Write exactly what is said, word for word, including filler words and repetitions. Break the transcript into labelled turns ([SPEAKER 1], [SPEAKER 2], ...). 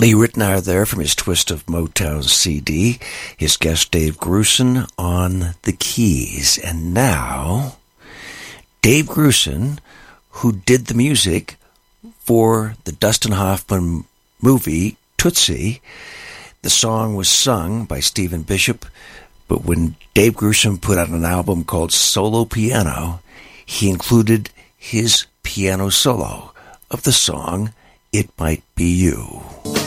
[SPEAKER 1] Lee Ritenour there from his Twist of Motown C D. His guest Dave Grusin on the keys. And now, Dave Grusin, who did the music for the Dustin Hoffman movie Tootsie. The song was sung by Stephen Bishop, but when Dave Grusin put out an album called Solo Piano, he included his piano solo of the song It Might Be You.